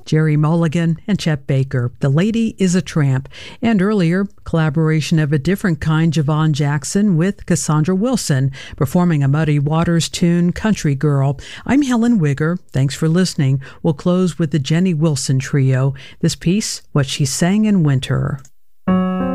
Jerry Mulligan and Chet Baker. The Lady is a Tramp. And earlier, collaboration of a different kind, Javon Jackson with Cassandra Wilson, performing a Muddy Waters tune, Country Girl. I'm Helen Wigger. Thanks for listening. We'll close with the Jenny Wilson Trio. This piece, What She Sang in Winter.